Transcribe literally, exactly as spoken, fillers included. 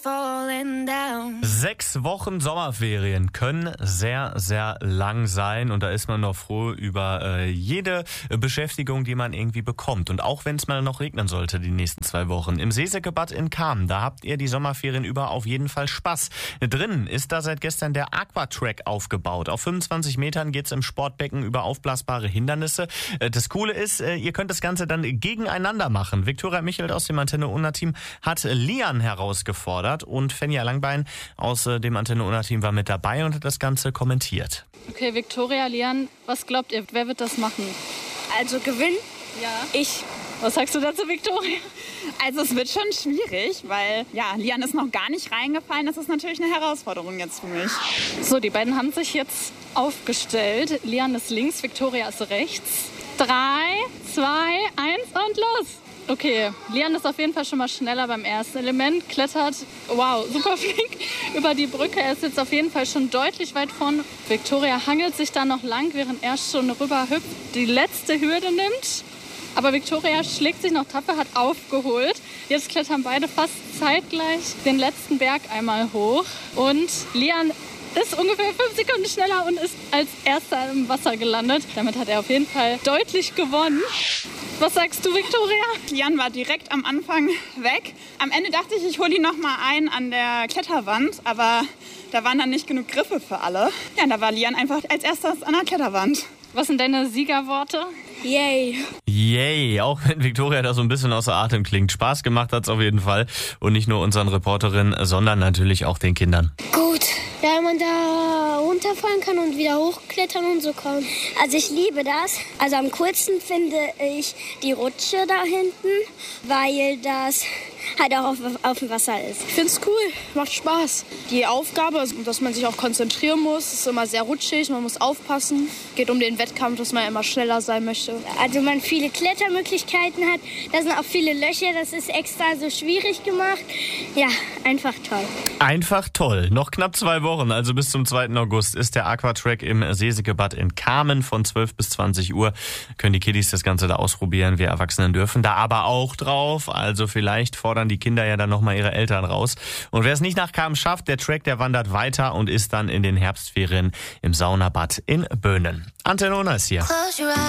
falling down. Sechs Wochen Sommerferien können sehr, sehr lang sein und da ist man noch froh über äh, jede Beschäftigung, die man irgendwie bekommt. Und auch wenn es mal noch regnen sollte die nächsten zwei Wochen. Im Seesäckebad in Kamen, da habt ihr die Sommerferien über auf jeden Fall Spaß. Drinnen ist da seit gestern der Aquatrack aufgebaut. Auf fünfundzwanzig Metern geht's im Sportbecken über aufblasbare Hindernisse. Äh, das Coole ist, äh, ihr könnt das Ganze dann gegeneinander machen. Viktoria Michelt aus dem Antenne-Unna-Team hat Lian herausgefordert. Und Fenja Langbein aus dem Antenne-Unna-Team war mit dabei und hat das Ganze kommentiert. Okay, Viktoria, Lian, was glaubt ihr, wer wird das machen? Also gewinnen? Ja. Ich. Was sagst du dazu, Viktoria? Also es wird schon schwierig, weil ja, Lian ist noch gar nicht reingefallen. Das ist natürlich eine Herausforderung jetzt für mich. So, die beiden haben sich jetzt aufgestellt. Lian ist links, Viktoria ist rechts. Drei, zwei, eins und los! Okay, Lian ist auf jeden Fall schon mal schneller beim ersten Element, klettert, wow, super flink über die Brücke. Er ist jetzt auf jeden Fall schon deutlich weit vorne. Viktoria hangelt sich da noch lang, während er schon rüber hüpft, die letzte Hürde nimmt. Aber Viktoria schlägt sich noch tapfer, hat aufgeholt. Jetzt klettern beide fast zeitgleich den letzten Berg einmal hoch. Und Lian ist ungefähr fünf Sekunden schneller und ist als erster im Wasser gelandet. Damit hat er auf jeden Fall deutlich gewonnen. Was sagst du, Viktoria? Lian war direkt am Anfang weg. Am Ende dachte ich, ich hole ihn noch mal ein an der Kletterwand, aber da waren dann nicht genug Griffe für alle. Ja, da war Lian einfach als erstes an der Kletterwand. Was sind deine Siegerworte? Yay. Yay, auch wenn Viktoria da so ein bisschen außer Atem klingt. Spaß gemacht hat's auf jeden Fall. Und nicht nur unseren Reporterinnen, sondern natürlich auch den Kindern. Gut, da man da runterfallen kann und wieder hochklettern und so kann. Also ich liebe das. Also am coolsten finde ich die Rutsche da hinten, weil das halt auch auf, auf dem Wasser ist. Ich finde es cool, macht Spaß. Die Aufgabe, dass man sich auch konzentrieren muss, ist immer sehr rutschig, man muss aufpassen. Geht um den Wettkampf, dass man immer schneller sein möchte. Also man viele Klettermöglichkeiten hat, da sind auch viele Löcher, das ist extra so schwierig gemacht. Ja, einfach toll. Einfach toll. Noch knapp zwei Wochen, also bis zum zweiten August, ist der Aquatrack im Seesäckebad in Kamen von zwölf bis zwanzig Uhr. Können die Kiddies das Ganze da ausprobieren. Wir Erwachsenen dürfen da aber auch drauf. Also vielleicht fordern die Kinder ja dann nochmal ihre Eltern raus. Und wer es nicht nach Kamen schafft, der Track, der wandert weiter und ist dann in den Herbstferien im Saunabad in Böhnen. Antenne Unna ist hier.